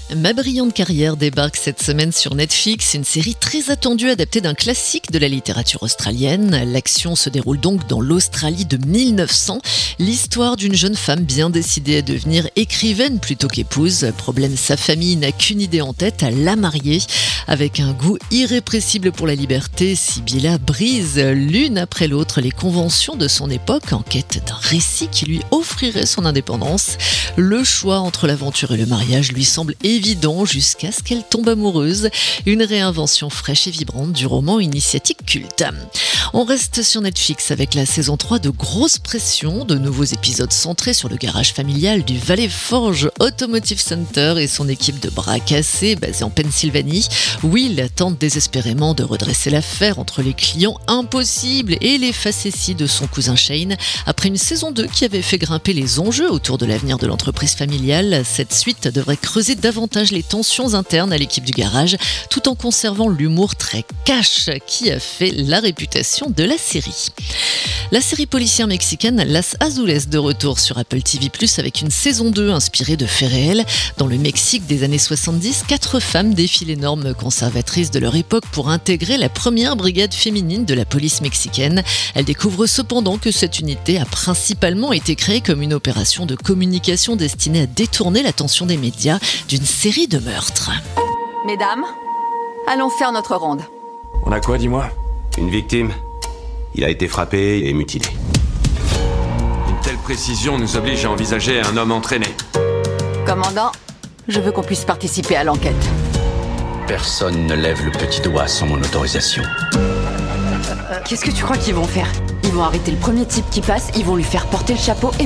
Ma brillante carrière débarque cette semaine sur Netflix, une série très attendue adaptée d'un classique de la littérature australienne. L'action se déroule donc dans l'Australie de 1900. L'histoire d'une jeune femme bien décidée à devenir écrivaine plutôt qu'épouse. Problème, sa famille n'a qu'une idée en tête, à la marier. Avec un goût irrépressible pour la liberté, Sibylla brise l'une après l'autre les conventions de son époque en quête d'un récit qui lui offrirait son indépendance. Le choix entre l'aventure et le mariage lui semble évident jusqu'à ce qu'elle tombe amoureuse. Une réinvention fraîche et vibrante du roman initiatique culte. On reste sur Netflix avec la saison 3 de Grosse Pression, de nouveaux épisodes centrés sur le garage familial du Valley Forge Automotive Center et son équipe de bras cassés basée en Pennsylvanie. Will tente désespérément de redresser l'affaire entre les clients impossibles et les facéties de son cousin Shane. Après une saison 2 qui avait fait grimper les enjeux autour de l'avenir de l'entreprise familiale, cette suite devrait creuser davantage les tensions internes à l'équipe du garage, tout en conservant l'humour très cash qui a fait la réputation de la série. La série policière mexicaine Las Azules de retour sur Apple TV+, avec une saison 2 inspirée de faits réels. Dans le Mexique des années 70, 4 femmes défient les normes conservatrices de leur époque pour intégrer la première brigade féminine de la police mexicaine. Elles découvrent cependant que cette unité a principalement été créée comme une opération de communication destinée à détourner l'attention des médias d'une série de meurtres. Mesdames, allons faire notre ronde. On a quoi, dis-moi? Une victime. Il a été frappé et mutilé. Une telle précision nous oblige à envisager un homme entraîné. Commandant, je veux qu'on puisse participer à l'enquête. Personne ne lève le petit doigt sans mon autorisation. Qu'est-ce que tu crois qu'ils vont faire? Ils vont arrêter le premier type qui passe, ils vont lui faire porter le chapeau et